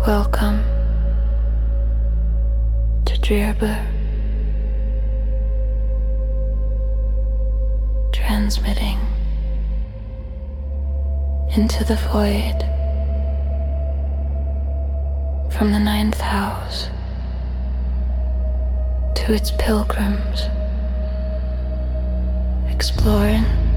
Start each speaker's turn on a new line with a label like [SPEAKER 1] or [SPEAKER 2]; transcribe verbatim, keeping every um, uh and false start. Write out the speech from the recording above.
[SPEAKER 1] Welcome to Drearber, transmitting into the void from the ninth house to its pilgrims, exploring